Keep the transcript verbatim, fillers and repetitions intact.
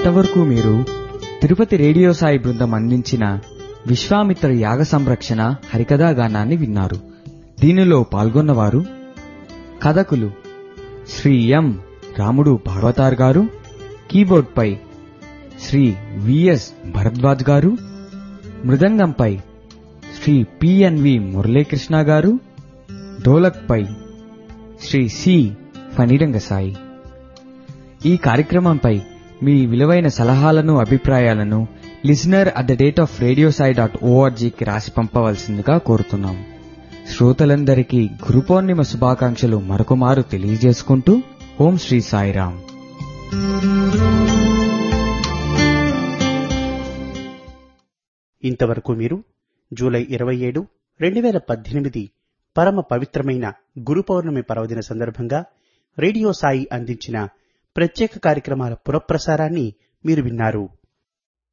ఇంతవరకు మీరు తిరుపతి రేడియో సాయి బృందం అందించిన విశ్వామిత్ర యాగ సంరక్షణ హరికథా గానాన్ని విన్నారు. దీనిలో పాల్గొన్నవారు కథకులు శ్రీ ఎం రాముడు భాగవతార్ గారు, కీబోర్డ్పై శ్రీ విఎస్ భరద్వాజ్ గారు, మృదంగంపై శ్రీ పిఎన్వి మురళీకృష్ణ గారు, డోలక్పై శ్రీ సి ఫణిరంగసాయి. ఈ కార్యక్రమంపై మీ విలువైన సలహాలను, అభిప్రాయాలను listener at the date of radio Sai dot ఓఆర్జీకి రాసి పంపవలసిందిగా కోరుతున్నాం. శ్రోతలందరికీ గురు పౌర్ణిమ శుభాకాంక్షలు మరొకమారు తెలియజేసుకుంటూ ఓం శ్రీ సాయిరాం. ఇంతవరకు మీరు జూలై ఇరవై ఏడు రెండు వేల పద్దెనిమిది పరమ పవిత్రమైన గురు పౌర్ణమి పర్వదిన సందర్భంగా రేడియో సాయి అందించిన ప్రత్యేక కార్యక్రమాల పురప్రసారాన్ని మీరు విన్నారు.